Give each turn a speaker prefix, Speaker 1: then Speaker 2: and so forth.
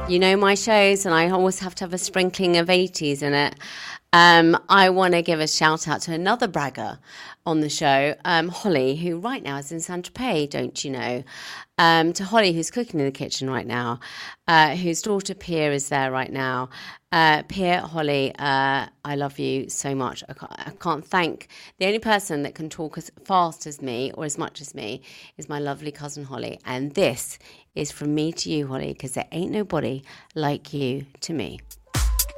Speaker 1: You know my shows, and I always have to have a sprinkling of 80s in it. I want to give a shout out to another bragger on the show, Holly, who right now is in Saint-Tropez, don't you know? To Holly, who's cooking in the kitchen right now, whose daughter Pia is there right now. Pia, Holly, I love you so much. I can't thank the only person that can talk as fast as me or as much as me is my lovely cousin Holly. And this is from me to you, Holly, because there ain't nobody like you to me.